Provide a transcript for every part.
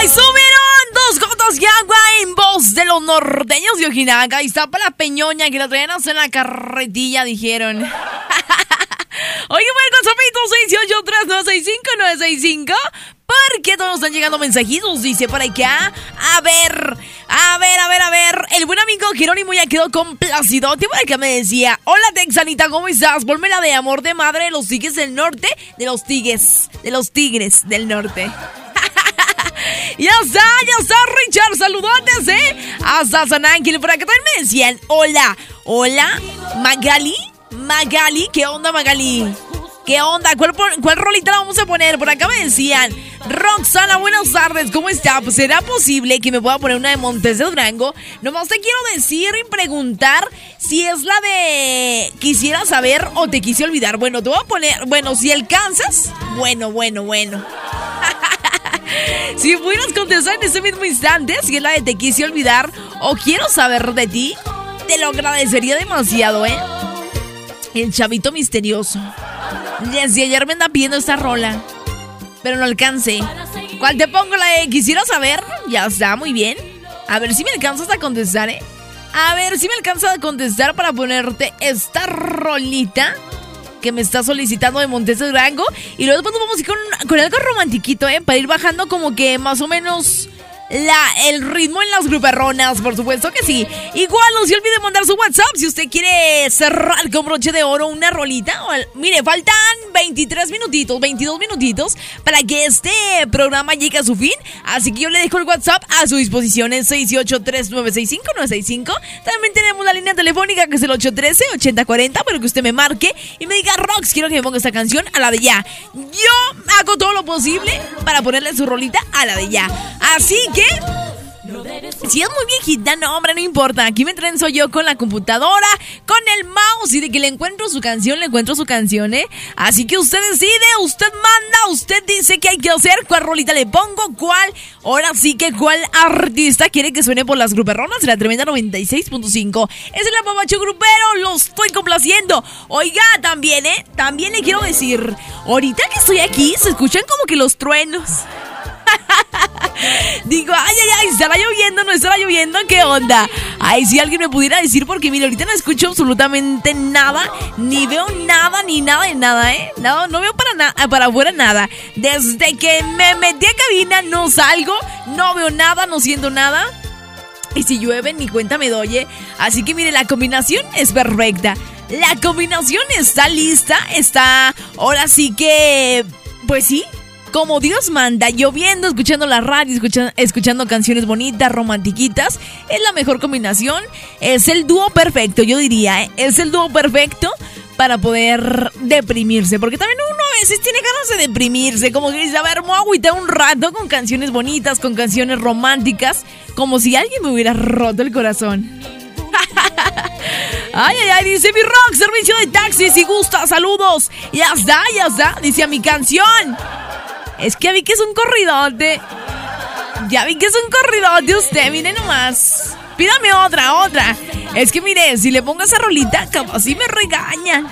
¡Ay, subieron 2 gotas de agua en voz de los norteños de Ojinaga! Y está para la peñoña que la traían a hacer en la carretilla, dijeron. Oye, bueno, 683-965-965. ¿Por qué todos están llegando mensajitos? Dice por acá. A ver. El buen amigo Jerónimo ya quedó complacido. Por acá me decía: hola, Texanita, ¿cómo estás? Ponme la de amor de madre de los tigres del norte. De los tigres del norte. Ya está, Richard, saludotes, hasta San Ángel. Por acá también me decían: hola, Magali, ¿qué onda, Magali? ¿Qué onda? ¿Cuál rolita la vamos a poner? Por acá me decían: Roxana, buenas tardes, ¿cómo está? Pues ¿será posible que me pueda poner una de Montes de Durango? Nomás te quiero decir y preguntar si es la de Quisiera Saber o Te Quise Olvidar. Bueno, te voy a poner, bueno, si alcanzas, bueno. Si pudieras contestar en ese mismo instante si es la de Te Quise Olvidar o Quiero Saber de Ti, te lo agradecería demasiado, El chavito misterioso. Desde ayer me anda pidiendo esta rola, pero no alcancé. ¿Cuál te pongo? La de Quisiera Saber. Ya está, muy bien. A ver si me alcanzas a contestar, A ver si me alcanzas a contestar para ponerte esta rolita que me está solicitando de Montes de Durango. Y luego después nos vamos a ir con algo romantiquito, para ir bajando como que más o menos el ritmo en las gruperronas, por supuesto que sí. Igual no se olvide mandar su WhatsApp si usted quiere cerrar con broche de oro una rolita. Mire, faltan 22 minutitos para que este programa llegue a su fin. Así que yo le dejo el WhatsApp a su disposición en 683-965-965. También tenemos la línea telefónica que es el 813-8040 para que usted me marque y me diga: Rox, quiero que me ponga esta canción a la de ya. Yo hago todo lo posible para ponerle su rolita a la de ya. Así que si es muy viejita, no, hombre, no importa. Aquí me trenzo yo con la computadora, con el mouse, y de que le encuentro su canción, Así que usted decide, usted manda, usted dice qué hay que hacer, cuál rolita le pongo, ahora sí que cuál artista quiere que suene por las gruperronas de la tremenda 96.5. Es el apapacho grupero, lo estoy complaciendo. Oiga, también le quiero decir, ahorita que estoy aquí, se escuchan como que los truenos. Digo, ay, ¿estará lloviendo? ¿No estará lloviendo? ¿Qué onda? Ay, si alguien me pudiera decir, porque mire, ahorita no escucho absolutamente nada, ni veo nada, ni nada de nada, No veo para afuera nada. Desde que me metí a cabina no salgo, no veo nada, no siento nada. Y si llueve, ni cuenta me doy, Así que mire, la combinación es perfecta. La combinación está lista, está, ahora sí que, pues sí, como Dios manda, lloviendo, escuchando la radio, escuchando canciones bonitas, romantiquitas. Es la mejor combinación. Es el dúo perfecto, yo diría, Es el dúo perfecto para poder deprimirse. Porque también uno a veces tiene ganas de deprimirse. Como que dice: a ver, me voy a agüitar un rato con canciones bonitas, con canciones románticas. Como si alguien me hubiera roto el corazón. Ay, dice mi Rock, servicio de taxi, si gusta, saludos. Ya está, dice: a mi canción. Es que ya vi que es un corridote. Usted, mire nomás. Pídame otra. Es que mire, si le pongo esa rolita, capaz si me regañan.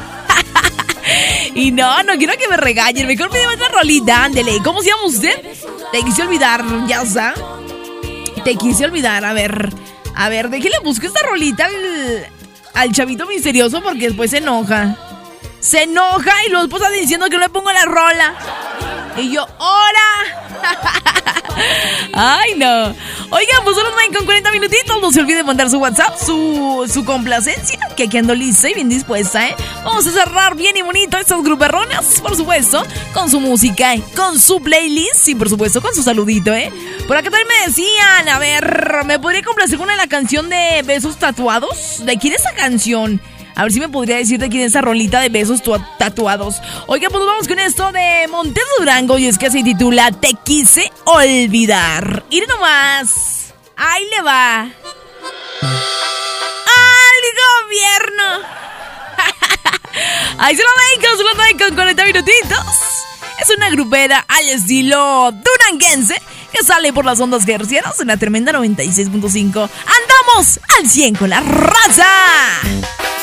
Y no quiero que me regañen. Mejor pídeme otra rolita, ándele. ¿Cómo se llama usted? Te quise olvidar, ya está. Te quise olvidar, a ver, déjale busco esta rolita al chavito misterioso, porque después se enoja y luego está diciendo que no le pongo la rola. Y yo, ¡hora! Ay, no. Oigan, pues solo van con 40 minutitos. No se olvide mandar su WhatsApp, su complacencia, que aquí ando lista y bien dispuesta, Vamos a cerrar bien y bonito estas gruperronas, por supuesto, con su música, con su playlist y por supuesto con su saludito, Por acá también me decían, a ver, ¿me podría complacer con la canción de Besos Tatuados? ¿De quién es esa canción? A ver si me podría decir de quién es esa rolita de besos tatuados. Oiga, pues vamos con esto de Montes de Durango, y es que se titula Te Quise Olvidar. Y nomás, ahí le va. ¡Al gobierno! Ahí se lo doy con 40 minutitos. Es una grupera al estilo duranguense que sale por las ondas hercianas en la tremenda 96.5. ¡Andamos al 100 con la raza!